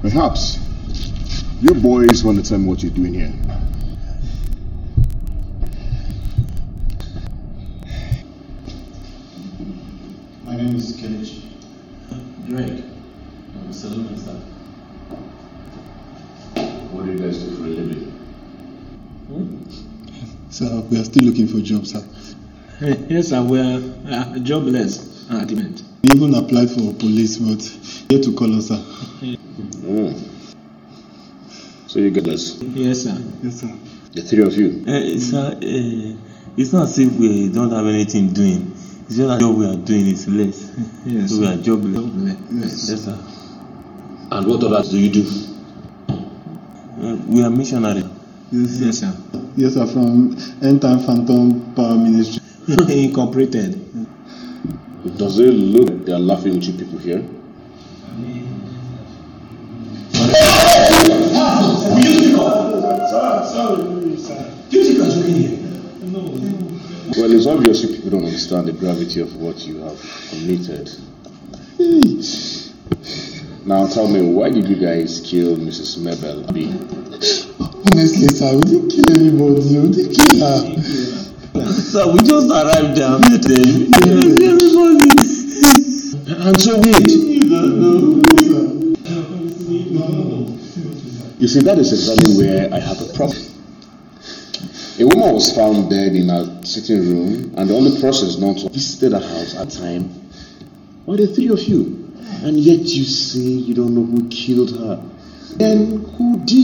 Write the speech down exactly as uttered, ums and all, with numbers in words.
Perhaps you boys want to tell me what you're doing here. My name is Kenichi. Greg. I'm a saloon staff. What do you guys do for a living? Hmm? Sir, we are still looking for jobs, sir. Yes, sir, we are uh, jobless at the moment. We even applied for police, but yet to call us, sir. Mm. So you get us? Yes, sir. Yes, sir. The three of you? Uh, sir, uh, it's not as if we don't have anything doing. It's just that the job we are doing is less. Yes, so we are jobless. Yes. Yes, sir. And what others do you do? Uh, we are missionary. Yes, sir. Yes, sir. Yes, sir, from End Time Phantom Power Ministry. Incorporated. Does it look like they are laughing with you people here? Well, it's obvious you people don't understand the gravity of what you have committed. Now tell me, why did you guys kill Missus Mabel? Honestly, sir, we didn't kill anybody. We didn't kill her. Sir, we just arrived there. We didn't kill everybody. And so wait. You see, that is exactly where I have a problem. A woman was found dead in her sitting room, and the only person known to have visited her house at the time were the three of you. And yet you say you don't know who killed her. Then who did?